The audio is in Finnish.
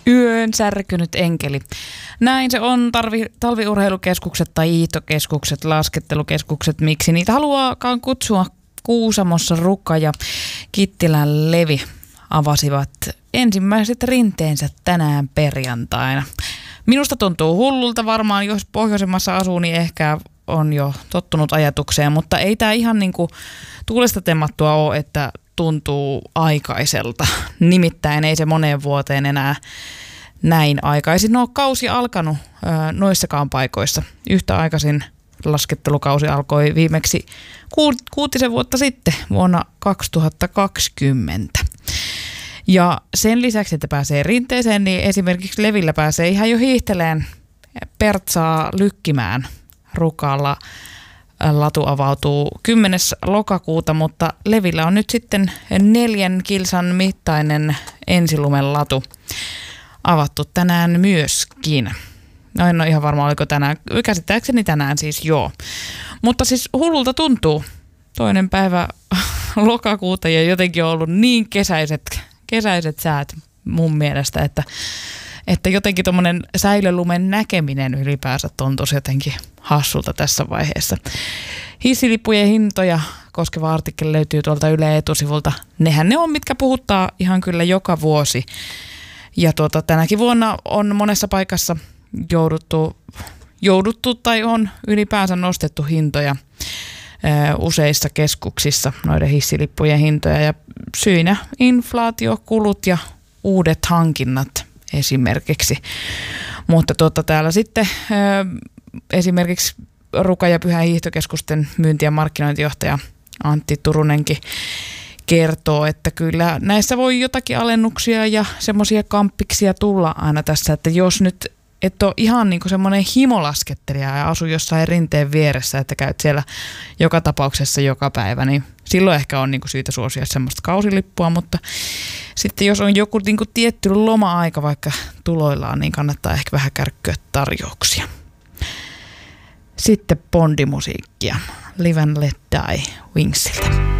Yön särkynyt enkeli. Näin se on talviurheilukeskukset tai hiihtokeskukset, laskettelukeskukset, miksi niitä haluaakaan kutsua. Kuusamossa Ruka ja Kittilän Levi avasivat ensimmäiset rinteensä tänään perjantaina. Minusta tuntuu hullulta, varmaan jos pohjoisemmassa asuu, niin ehkä on jo tottunut ajatukseen, mutta ei tämä ihan niin kuin tuulesta temmattua ole, että tuntuu aikaiselta. Nimittäin ei se moneen vuoteen enää näin aikaisin. No, kausi alkanut noissakaan paikoissa. Yhtä aikaisin laskettelukausi alkoi viimeksi 6 vuotta sitten vuonna 2020. Ja sen lisäksi, että pääsee rinteeseen, niin esimerkiksi Levillä pääsee ihan jo hiihteleen pertsaa lykkimään Rukalla. Latu avautuu 10. lokakuuta, mutta Levillä on nyt sitten 4 kilsan mittainen ensilumen latu avattu tänään myöskin. No en ole ihan varma, oliko tänään, käsittääkseni tänään siis joo. Mutta siis hullulta tuntuu 2. päivä lokakuuta ja jotenkin on ollut niin kesäiset säät mun mielestä, että jotenkin tuommoinen säilölumen näkeminen ylipäänsä tuntuisi jotenkin hassulta tässä vaiheessa. Hissilippujen hintoja koskeva artikkeli löytyy tuolta Yle etusivulta. Nehän ne on, mitkä puhuttaa ihan kyllä joka vuosi. Ja tänäkin vuonna on monessa paikassa jouduttu tai on ylipäänsä nostettu hintoja useissa keskuksissa, noiden hissilippujen hintoja. Ja syynä inflaatiokulut ja uudet hankinnat esimerkiksi. Mutta täällä sitten esimerkiksi Ruka- ja Pyhän hiihtokeskusten myynti- ja markkinointijohtaja Antti Turunenkin kertoo, että kyllä näissä voi jotakin alennuksia ja semmoisia kamppiksia tulla aina tässä, että jos nyt et ole ihan niin kuin semmoinen himolaskettelija ja asu jossain rinteen vieressä, että käyt siellä joka tapauksessa joka päivä, niin silloin ehkä on niin kuin syytä suosia semmoista kausilippua, mutta sitten jos on joku niin kuin tietty loma-aika vaikka tuloillaan, niin kannattaa ehkä vähän kärkkyä tarjouksia. Sitten bondimusiikkia. Live and Let Die Wingsiltä.